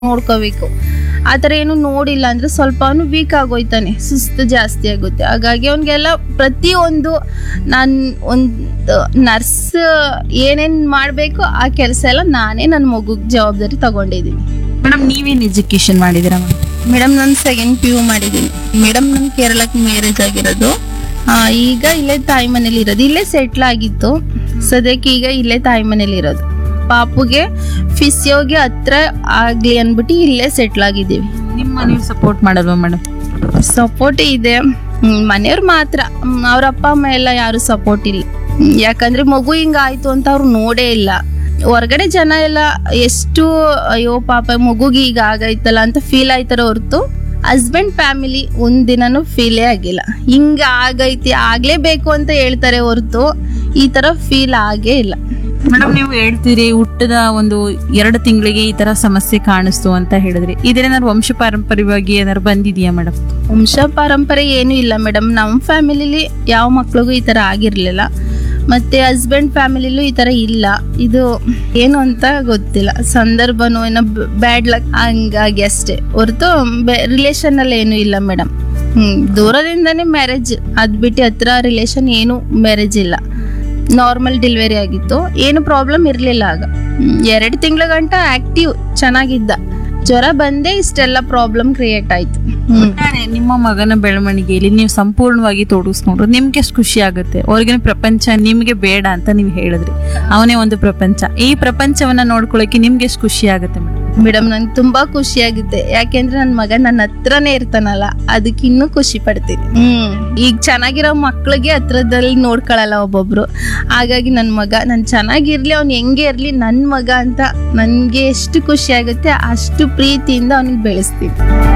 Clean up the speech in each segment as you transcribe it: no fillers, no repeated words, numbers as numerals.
ನೋಡ್ಕೋಬೇಕು. ಆ ಥರ ಏನು ನೋಡಿಲ್ಲ ಅಂದ್ರೆ ಸ್ವಲ್ಪ ಅವನು ವೀಕ್ ಆಗೋಯ್ತಾನೆ, ಸುಸ್ತು ಜಾಸ್ತಿ ಆಗುತ್ತೆ. ಹಾಗಾಗಿ ಅವನಿಗೆಲ್ಲ ಪ್ರತಿಯೊಂದು ನಾನು ಒಂದು ನರ್ಸ್ ಏನೇನು ಮಾಡಬೇಕು ಆ ಕೆಲಸ ಎಲ್ಲ ನಾನೇ ನನ್ನ ಮಗುಗೆ ಜವಾಬ್ದಾರಿ ತಗೊಂಡಿದ್ದೀನಿ. ಮೇಡಮ್ ನೀವೇನು ಎಜುಕೇಶನ್ ಮಾಡಿದ್ದೀರಾ ಮೇಡಮ್ ನಾನು ಸೆಕೆಂಡ್ PU ಮಾಡಿದ್ದೀನಿ. ಮೇಡಮ್ ನನ್ನ ಕೇರಳಕ್ಕೆ ಮ್ಯಾರೇಜ್ ಆಗಿರೋದು. ಈಗ ಇಲ್ಲೇ ತಾಯಿ ಮನೇಲಿ ಇರೋದು, ಇಲ್ಲೇ ಸೆಟ್ಲ್ ಆಗಿತ್ತು. ಸದ್ಯಕ್ಕೆ ಈಗ ಇಲ್ಲೇ ತಾಯಿ ಮನೇಲಿ ಇರೋದು. ಪಾಪುಗೆ ಫಿಸಿಯೋಗೆ ಹತ್ರ ಆಗ್ಲಿ ಅನ್ಬಿಟ್ಟು ಇಲ್ಲೇ ಸೆಟ್ಲ್ ಆಗಿದ್ದೀವಿ. ನೀವು ಸಪೋರ್ಟ್ ಮಾಡಲ್ವಾ ಮೇಡಮ್? ಸಪೋರ್ಟ್ ಇದೆ, ಮನೆಯವ್ರು ಮಾತ್ರ. ಅವ್ರ ಅಪ್ಪ ಅಮ್ಮ ಎಲ್ಲ ಯಾರು ಸಪೋರ್ಟ್ ಇಲ್ಲ. ಯಾಕಂದ್ರೆ ಮಗು ಹಿಂಗಾಯ್ತು ಅಂತ ಅವ್ರು ನೋಡೇ ಇಲ್ಲ. ಹೊರಗಡೆ ಜನ ಎಲ್ಲ ಎಷ್ಟು ಅಯ್ಯೋ ಪಾಪ ಮಗುಗೆ ಈಗ ಆಗೈತಲ್ಲ ಅಂತ ಫೀಲ್ ಆಯ್ತಾರ ಹೊರ್ತು ಹಸ್ಬೆಂಡ್ ಫ್ಯಾಮಿಲಿ ಒಂದಿನೂ ಫೀಲೇ ಆಗಿಲ್ಲ. ಹಿಂಗ ಆಗೈತಿ ಆಗ್ಲೇಬೇಕು ಅಂತ ಹೇಳ್ತಾರೆ ಹೊರ್ತು ಈ ತರ ಫೀಲ್ ಆಗೇ ಇಲ್ಲ. ಮೇಡಮ್ ನೀವು ಹೇಳ್ತೀರಿ ಹುಟ್ಟದ ಒಂದು 2 ತಿಂಗಳಿಗೆ ಈ ತರ ಸಮಸ್ಯೆ ಕಾಣಿಸ್ತು ಅಂತ ಹೇಳಿದ್ರಿ, ಇದೇನಾದ್ರು ವಂಶ ಪಾರಂಪರ್ಯವಾಗಿ ಏನಾದ್ರು ಬಂದಿದೆಯಾ ಮೇಡಮ್? ವಂಶ ಪಾರಂಪರೆ ಏನೂ ಇಲ್ಲ ಮೇಡಮ್. ನಮ್ಮ ಫ್ಯಾಮಿಲಿಲಿ ಯಾವ ಮಕ್ಳಿಗೂ ಈ ತರ ಆಗಿರ್ಲಿಲ್ಲ, ಮತ್ತೆ ಹಸ್ಬೆಂಡ್ ಫ್ಯಾಮಿಲಿಲೂ ಈ ತರ ಇಲ್ಲ. ಇದು ಏನು ಅಂತ ಗೊತ್ತಿಲ್ಲ, ಸಂದರ್ಭನೋ ಏನೋ ಬ್ಯಾಡ್ ಲಕ್ ಹಂಗಾಗಿ ಅಷ್ಟೇ ಹೊರತು ರಿಲೇಷನ್ ಅಲ್ಲಿ ಏನು ಇಲ್ಲ ಮೇಡಮ್. ದೂರದಿಂದನೇ ಮ್ಯಾರೇಜ್, ಅದ್ ಬಿಟ್ಟು ಹತ್ರ ರಿಲೇಷನ್ ಏನು ಮ್ಯಾರೇಜ್ ಇಲ್ಲ. ನಾರ್ಮಲ್ ಡೆಲಿವರಿ ಆಗಿತ್ತು, ಏನು ಪ್ರಾಬ್ಲಮ್ ಇರ್ಲಿಲ್ಲ. ಆಗ 2 ತಿಂಗಳ ಗಂಟ ಆಕ್ಟಿವ್ ಚೆನ್ನಾಗಿದ್ದ. ಜ್ವರ ಬಂದೇ ಇಷ್ಟೆಲ್ಲ ಪ್ರಾಬ್ಲಮ್ ಕ್ರಿಯೇಟ್ ಆಯ್ತು. ನಿಮ್ಮ ಮಗನ ಬೆಳವಣಿಗೆಯಲ್ಲಿ ನೀವು ಸಂಪೂರ್ಣವಾಗಿ ತೊಡಗಿಸ್ಕೊಂಡ್ರು, ನಿಮ್ಗೆ ಎಷ್ಟು ಖುಷಿ ಆಗುತ್ತೆ. ಅವ್ರಿಗಿನ ಪ್ರಪಂಚ ನಿಮ್ಗೆ ಬೇಡ ಅಂತ ನೀವು ಹೇಳಿದ್ರಿ, ಅವನೇ ಒಂದು ಪ್ರಪಂಚ. ಈ ಪ್ರಪಂಚವನ್ನ ನೋಡ್ಕೊಳಕ್ಕೆ ನಿಮ್ಗೆ ಎಷ್ಟು ಖುಷಿ ಆಗುತ್ತೆ ಮೇಡಮ್? ನಂಗೆ ತುಂಬಾ ಖುಷಿ ಆಗುತ್ತೆ. ಯಾಕೆಂದ್ರೆ ನನ್ನ ಮಗ ನನ್ನ ಹತ್ರನೇ ಇರ್ತಾನಲ್ಲ, ಅದಕ್ಕೆ ಇನ್ನೂ ಖುಷಿ ಪಡ್ತೀನಿ. ಈಗ ಚೆನ್ನಾಗಿರೋ ಮಕ್ಳಿಗೆ ಹತ್ರದಲ್ಲಿ ನೋಡ್ಕೊಳಲ್ಲ ಒಬ್ಬೊಬ್ರು. ಹಾಗಾಗಿ ನನ್ನ ಮಗ ನಾನು ಚೆನ್ನಾಗಿರ್ಲಿ, ಅವ್ನು ಹೆಂಗೆ ಇರ್ಲಿ, ನನ್ನ ಮಗ ಅಂತ ನನ್ಗೆ ಎಷ್ಟು ಖುಷಿ ಆಗುತ್ತೆ ಅಷ್ಟು ಪ್ರೀತಿಯಿಂದ ಅವನಿಗೆ ಬೆಳೆಸ್ತೀನಿ.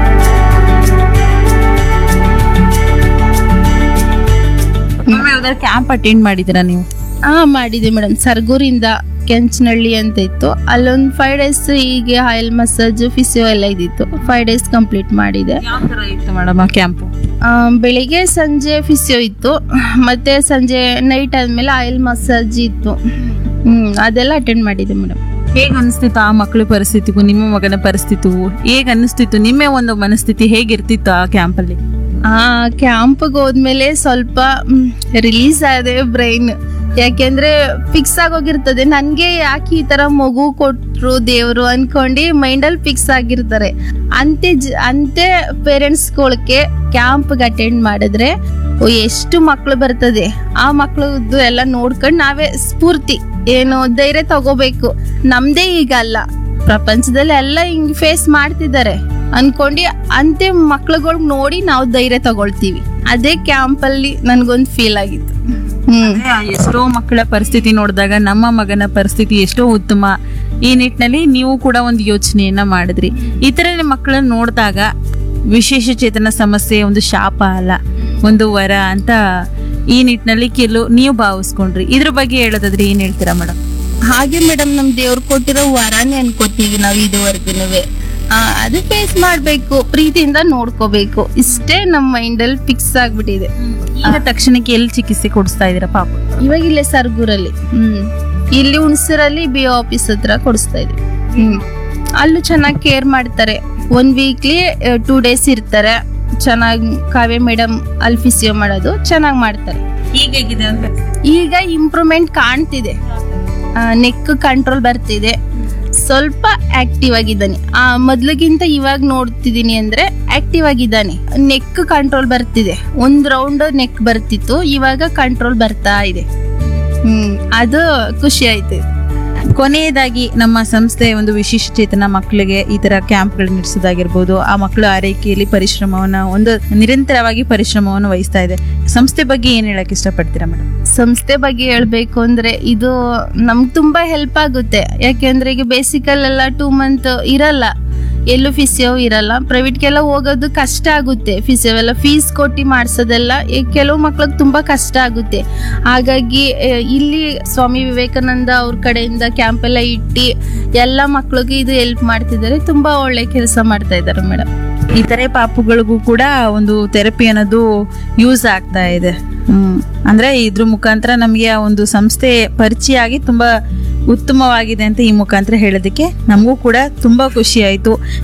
ಕ್ಯಾಂಪ್ ಅಟೆಂಡ್ ಮಾಡಿದಿರಾ ನೀವು? ಮಾಡಿದೆ ಮೇಡಮ್. ಸರ್ಗೂರಿಂದ ಕೆಂಚನಹಳ್ಳಿ ಅಂತ ಇತ್ತು, ಅಲ್ಲೊಂದು 5 days ಹೀಗೆ ಆಯಿಲ್ ಮಸಾಜ್ ಫಿಸಿಯೋ ಎಲ್ಲ ಇದ್ದಿತ್ತು. 5 days ಕಂಪ್ಲೀಟ್ ಮಾಡಿದೆ. ಮೇಡಮ್ ಕ್ಯಾಂಪ್ ಬೆಳಿಗ್ಗೆ ಸಂಜೆ ಫಿಸಿಯೋ ಇತ್ತು, ಮತ್ತೆ ಸಂಜೆ ನೈಟ್ ಆದ್ಮೇಲೆ ಆಯಿಲ್ ಮಸಾಜ್ ಇತ್ತು. ಅದೆಲ್ಲ ಅಟೆಂಡ್ ಮಾಡಿದೆ ಮೇಡಮ್. ಹೇಗ್ ಅನಿಸ್ತಿತ್ತು ಆ ಮಕ್ಕಳ ಪರಿಸ್ಥಿತಿಗೂ ನಿಮ್ಮ ಮಗನ ಪರಿಸ್ಥಿತಿಗೂ? ಹೇಗ್ ಅನಿಸ್ತಿತ್ತು? ನಿಮ್ಮ ಒಂದು ಮನಸ್ಥಿತಿ ಹೇಗಿರ್ತಿತ್ತು ಆ ಕ್ಯಾಂಪಲ್ಲಿ? ಕ್ಯಾಂಪ್ಗೆ ಹೋದ್ಮೇಲೆ ಸ್ವಲ್ಪ ರಿಲೀಸ್ ಆದೆ ಬ್ರೈನ್. ಯಾಕೆಂದ್ರೆ ಫಿಕ್ಸ್ ಆಗೋಗಿರ್ತದೆ, ನನ್ಗೆ ಯಾಕೆ ಈ ತರ ಮಗು ಕೊಟ್ರು ದೇವ್ರು ಅನ್ಕೊಂಡು ಮೈಂಡಲ್ಲಿ ಫಿಕ್ಸ್ ಆಗಿರ್ತಾರೆ. ಅಂತೆ ಪೇರೆಂಟ್ಸ್ಗಳಿಗೆ ಕ್ಯಾಂಪ್ಗೆ ಅಟೆಂಡ್ ಮಾಡಿದ್ರೆ ಎಷ್ಟು ಮಕ್ಳು ಬರ್ತದೆ, ಆ ಮಕ್ಳದ್ದು ಎಲ್ಲ ನೋಡ್ಕೊಂಡು ನಾವೇ ಸ್ಫೂರ್ತಿ ಏನು ಧೈರ್ಯ ತಗೋಬೇಕು. ನಮ್ದೇ ಈಗ ಅಲ್ಲ, ಪ್ರಪಂಚದಲ್ಲಿ ಎಲ್ಲ ಹಿಂಗ್ ಫೇಸ್ ಮಾಡ್ತಿದ್ದಾರೆ ಅನ್ಕೊಂಡು ಅಂತೆ ಮಕ್ಳುಗಳ್ಗ್ ನೋಡಿ ನಾವು ಧೈರ್ಯ ತಗೊಳ್ತೀವಿ. ಅದೇ ಕ್ಯಾಂಪ್ ಅಲ್ಲಿ ನನ್ಗೊಂದು ಫೀಲ್ ಆಗಿತ್ತು. ಎಷ್ಟೋ ಮಕ್ಕಳ ಪರಿಸ್ಥಿತಿ ನೋಡಿದಾಗ ನಮ್ಮ ಮಗನ ಪರಿಸ್ಥಿತಿ ಎಷ್ಟೋ ಉತ್ತಮ. ಈ ನಿಟ್ಟಿನಲ್ಲಿ ನೀವು ಕೂಡ ಒಂದು ಯೋಚನೆಯನ್ನ ಮಾಡಿದ್ರಿ. ಈ ತರ ಮಕ್ಕಳನ್ನ ನೋಡಿದಾಗ ವಿಶೇಷ ಚೇತನ ಸಮಸ್ಯೆ ಒಂದು ಶಾಪ ಅಲ್ಲ, ಒಂದು ವರ ಅಂತ ಈ ನಿಟ್ಟಿನಲ್ಲಿ ನೀವು ಭಾವಿಸ್ಕೊಂಡ್ರಿ. ಇದ್ರ ಬಗ್ಗೆ ಹೇಳೋದಾದ್ರೆ ಏನ್ ಹೇಳ್ತೀರಾ ಮೇಡಮ್? ಹಾಗೆ ಮೇಡಮ್, ನಮ್ ದೇವ್ರು ಕೊಟ್ಟಿರೋ ವರಾನೇ ಅನ್ಕೋತೀವಿ ನಾವು ಇದುವರೆಗೂ. ಅದು ಫೇಸ್ ಮಾಡ್ಬೇಕು, ಪ್ರೀತಿಯಿಂದ ನೋಡ್ಕೋಬೇಕು, ಇಷ್ಟೇ ನಮ್ಮ ಮೈಂಡ್ ಅಲ್ಲಿ ಫಿಕ್ಸ್ ಆಗ್ಬಿಟ್ಟಿದೆ. ಈಗ ತಕ್ಷಣಕ್ಕೆ ಎಲ್ಲಿ ಚಿಕಿತ್ಸೆ ಕೊಡಿಸ್ತಾ ಇದೀರಾ ಪಾಪ? ಇವಾಗ ಇಲ್ಲೇ ಸರ್ಗೂರಲ್ಲಿ, ಇಲ್ಲಿ ಹುಣಸೂರಲ್ಲಿ BO ಆಫೀಸ್ ಹತ್ರ ಕೊಡಿಸ್ತಾ ಇದೀವಿ. ಅಲ್ಲೂ ಚೆನ್ನಾಗಿ ಕೇರ್ ಮಾಡ್ತಾರೆ. 1 weekly 2 days ಇರ್ತಾರೆ. ಚೆನ್ನಾಗಿ ಕಾವ್ಯ ಮೇಡಮ್ ಅಲ್ಲಿ ಫಿಸಿಯೋ ಮಾಡೋದು ಚೆನ್ನಾಗಿ ಮಾಡ್ತಾರೆ. ಈಗ ಇಂಪ್ರೂವ್ಮೆಂಟ್ ಕಾಣ್ತಿದೆ, ನೆಕ್ ಕಂಟ್ರೋಲ್ ಬರ್ತಿದೆ, ಸ್ವಲ್ಪ ಆಕ್ಟಿವ್ ಆಗಿದ್ದಾನೆ. ಮೊದ್ಲಿಗಿಂತ ಇವಾಗ ನೋಡ್ತಿದೀನಿ ಅಂದ್ರೆ ಆಕ್ಟಿವ್ ಆಗಿದ್ದಾನೆ. ನೆಕ್ ಕಂಟ್ರೋಲ್ ಬರ್ತಿದೆ. 1 ರೌಂಡ್ ನೆಕ್ ಬರ್ತಿತ್ತು, ಇವಾಗ ಕಂಟ್ರೋಲ್ ಬರ್ತಾ ಇದೆ. ಅದು ಖುಷಿ ಆಯ್ತು. ಕೊನೆಯದಾಗಿ ನಮ್ಮ ಸಂಸ್ಥೆ ಒಂದು ವಿಶೇಷ ಚೇತನ ಮಕ್ಕಳಿಗೆ ಈ ತರ ಕ್ಯಾಂಪ್ಗಳು ನಡೆಸೋದಾಗಿರ್ಬೋದು, ಆ ಮಕ್ಕಳ ಆರೈಕೆಯಲ್ಲಿ ಒಂದು ನಿರಂತರವಾಗಿ ಪರಿಶ್ರಮವನ್ನು ವಹಿಸ್ತಾ ಇದೆ. ಸಂಸ್ಥೆ ಬಗ್ಗೆ ಏನ್ ಹೇಳಕ್ ಇಷ್ಟಪಡ್ತೀರಾ ಮೇಡಮ್? ಸಂಸ್ಥೆ ಬಗ್ಗೆ ಹೇಳ್ಬೇಕು ಅಂದ್ರೆ ಇದು ನಮ್ಗೆ ತುಂಬಾ ಹೆಲ್ಪ್ ಆಗುತ್ತೆ. ಯಾಕೆಂದ್ರೆ ಈಗ ಬೇಸಿಕಲ್ ಎಲ್ಲ 2 month ಇರಲ್ಲ, ಎಲ್ಲೂ ಫಿಸಿಯೋ ಇರಲ್ಲ. ಪ್ರೈವೇಟ್ಗೆಲ್ಲ ಹೋಗೋದು ಕಷ್ಟ ಆಗುತ್ತೆ. ಫಿಸಿಯೋ ಎಲ್ಲ ಫೀಸ್ ಕೊಟ್ಟು ಮಾಡಿಸೋದೆಲ್ಲ ಕೆಲವು ಮಕ್ಳಿಗೆ ತುಂಬಾ ಕಷ್ಟ ಆಗುತ್ತೆ. ಹಾಗಾಗಿ ಇಲ್ಲಿ ಸ್ವಾಮಿ ವಿವೇಕಾನಂದ ಅವ್ರ ಕಡೆಯಿಂದ ಕ್ಯಾಂಪ್ ಎಲ್ಲ ಇಟ್ಟು ಎಲ್ಲ ಮಕ್ಳಿಗೆ ಇದು ಹೆಲ್ಪ್ ಮಾಡ್ತಿದ್ದಾರೆ. ತುಂಬಾ ಒಳ್ಳೆ ಕೆಲಸ ಮಾಡ್ತಾ ಇದ್ದಾರೆ ಮೇಡಮ್. ಈ ತರ ಪಾಪುಗಳಿಗೂ ಕೂಡ ಒಂದು ಥೆರಪಿ ಅನ್ನೋದು ಯೂಸ್ ಆಗ್ತಾ ಇದೆ. ಅಂದ್ರೆ ಇದ್ರ ಮುಖಾಂತರ ನಮ್ಗೆ ಆ ಒಂದು ಸಂಸ್ಥೆ ಪರಿಚಯ ಆಗಿ ತುಂಬಾ ಉತ್ತಮವಾಗಿದೆ ಅಂತ ಈ ಮುಖಾಂತರ ಹೇಳೋದಕ್ಕೆ ನಮಗೂ ಕೂಡ ತುಂಬಾ ಖುಷಿ ಆಯ್ತು.